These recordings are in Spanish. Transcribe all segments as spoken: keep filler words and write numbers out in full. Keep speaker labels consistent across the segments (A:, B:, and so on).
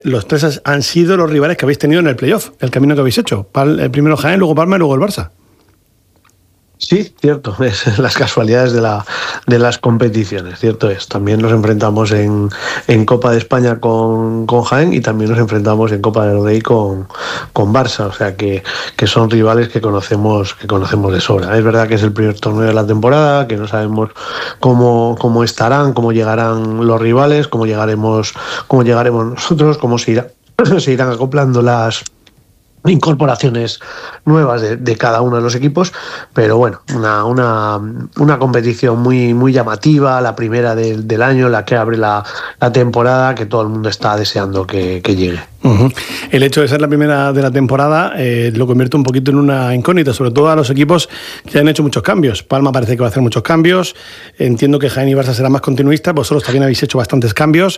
A: Los tres han sido los rivales que habéis tenido en el playoff, el camino que habéis hecho. El primero Jaén, luego Palma y luego el Barça.
B: Sí, cierto, es las casualidades de, la, de las competiciones, cierto es. También nos enfrentamos en, en Copa de España con, con Jaén y también nos enfrentamos en Copa del Rey con, con Barça, o sea que, que son rivales que conocemos, que conocemos de sobra. Es verdad que es el primer torneo de la temporada, que no sabemos cómo, cómo estarán, cómo llegarán los rivales, cómo llegaremos, cómo llegaremos nosotros, cómo se, irá, se irán acoplando las incorporaciones nuevas de, de cada uno de los equipos, pero bueno, una, una, una competición muy, muy llamativa, la primera de, del año, la que abre la, la temporada, que todo el mundo está deseando que, que llegue.
A: Uh-huh. El hecho de ser la primera de la temporada eh, lo convierte un poquito en una incógnita, sobre todo a los equipos que han hecho muchos cambios. Palma parece que va a hacer muchos cambios, entiendo que Jaén y Barça serán más continuistas, vosotros también habéis hecho bastantes cambios,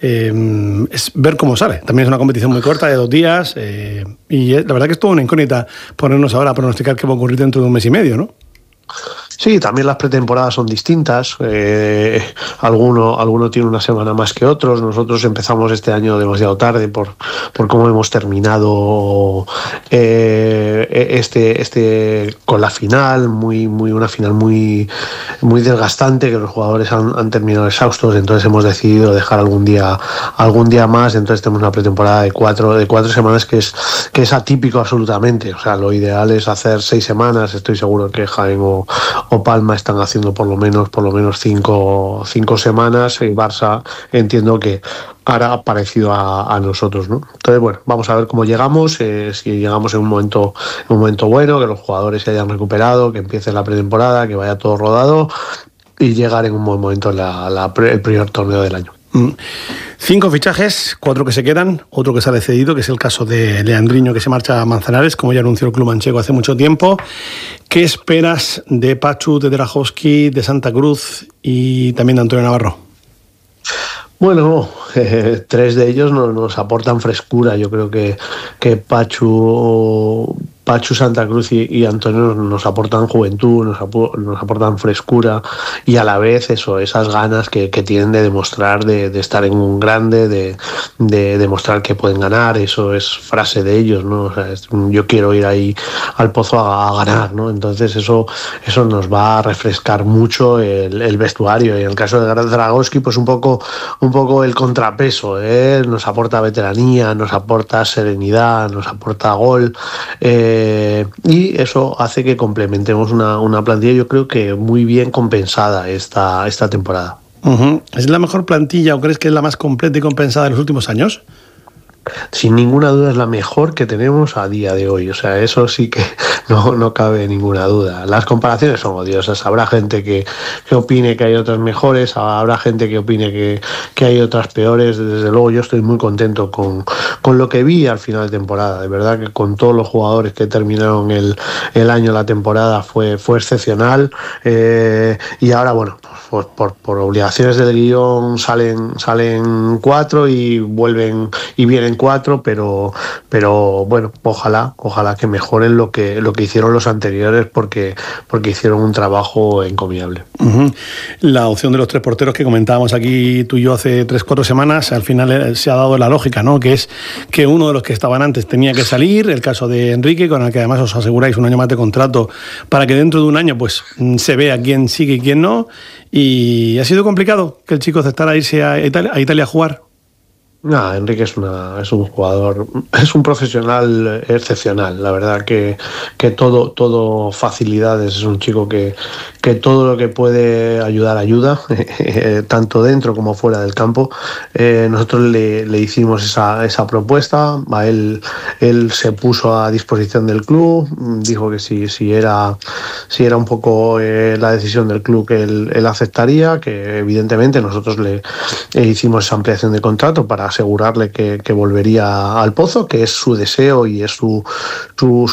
A: eh, es ver cómo sale. También es una competición muy corta, de dos días, eh, y la verdad que es toda una incógnita ponernos ahora a pronosticar qué va a ocurrir dentro de un mes y medio, ¿no?
B: Sí, también las pretemporadas son distintas, eh, alguno, alguno tiene una semana más que otros. Nosotros empezamos este año demasiado tarde por, por cómo hemos terminado eh, este, este con la final, muy, muy, una final muy, muy desgastante, que los jugadores han, han terminado exhaustos, entonces hemos decidido dejar algún día, algún día más, entonces tenemos una pretemporada de cuatro, de cuatro semanas que es, que es atípico absolutamente. O sea, lo ideal es hacer seis semanas, estoy seguro que Jaén o o Palma están haciendo por lo menos por lo menos cinco, cinco semanas, y Barça entiendo que hará parecido a, a nosotros, ¿no? Entonces, bueno, vamos a ver cómo llegamos, eh, si llegamos en un momento en un momento bueno, que los jugadores se hayan recuperado, que empiece la pretemporada, que vaya todo rodado y llegar en un buen momento la, la, el primer torneo del año.
A: Mm. Cinco fichajes, cuatro que se quedan, otro que sale cedido, que es el caso de Leandriño, que se marcha a Manzanares, como ya anunció el club manchego hace mucho tiempo. ¿Qué esperas de Pachu, de Dragowski, de Santa Cruz y también de Antonio Navarro?
B: Bueno, eh, tres de ellos nos, nos aportan frescura. Yo creo que, que Pachu, Pachu, Santa Cruz y, y Antonio nos aportan juventud, nos, apo, nos aportan frescura y a la vez eso, esas ganas que, que tienen de demostrar, de, de estar en un grande, de, de demostrar que pueden ganar. Eso es frase de ellos, ¿no? O sea, es, yo quiero ir ahí al pozo a, a ganar, ¿no? Entonces eso, eso nos va a refrescar mucho el, el vestuario. Y en el caso de Dragowski, pues un poco, un poco el contrapeso, ¿eh? Nos aporta veteranía, nos aporta serenidad, nos aporta gol. Eh, Eh, y eso hace que complementemos una, una plantilla, yo creo que muy bien compensada esta, esta temporada.
A: Uh-huh. ¿Es la mejor plantilla o crees que es la más completa y compensada de los últimos años?
B: Sin ninguna duda es la mejor que tenemos a día de hoy, o sea, eso sí que no, no cabe ninguna duda. Las comparaciones son odiosas, habrá gente que, que opine que hay otras mejores, habrá gente que opine que, que hay otras peores. Desde luego yo estoy muy contento con, con lo que vi al final de temporada, de verdad que con todos los jugadores que terminaron el, el año, la temporada fue, fue excepcional, eh, y ahora bueno, pues por, por obligaciones del guión salen, salen cuatro y vuelven y vienen cuatro, pero, pero bueno, ojalá, ojalá que mejoren lo que, lo que hicieron los anteriores, porque, porque hicieron un trabajo encomiable.
A: Uh-huh. La opción de los tres porteros que comentábamos aquí tú y yo hace tres, cuatro semanas, al final se ha dado la lógica, ¿no? Que es que uno de los que estaban antes tenía que salir, el caso de Enrique, con el que además os aseguráis un año más de contrato para que dentro de un año pues se vea quién sigue y quién no, y ha sido complicado que el chico aceptara irse a Italia, a Italia a jugar.
B: No, Enrique es, una, es un jugador, es un profesional excepcional, la verdad que, que todo, todo facilidades, es un chico que, que todo lo que puede ayudar ayuda, tanto dentro como fuera del campo. Eh, nosotros le, le hicimos esa, esa propuesta, a él, él se puso a disposición del club, dijo que si, si, era, si era un poco eh, la decisión del club que él, él aceptaría, que evidentemente nosotros le, le hicimos esa ampliación de contrato para asegurarle que, que volvería al Pozo, que es su deseo y es su su,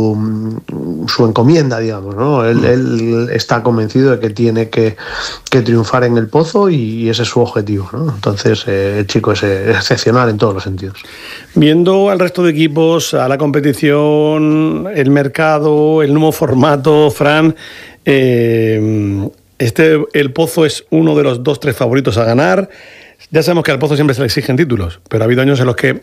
B: su, su encomienda, digamos, ¿no? Él, él está convencido de que tiene que, que triunfar en el Pozo y, y ese es su objetivo, ¿no? Entonces eh, el chico es excepcional en todos los sentidos.
A: Viendo al resto de equipos, a la competición, el mercado, el nuevo formato, Fran, eh, este, el Pozo es uno de los dos, tres favoritos a ganar. Ya sabemos que al Pozo siempre se le exigen títulos, pero ha habido años en los que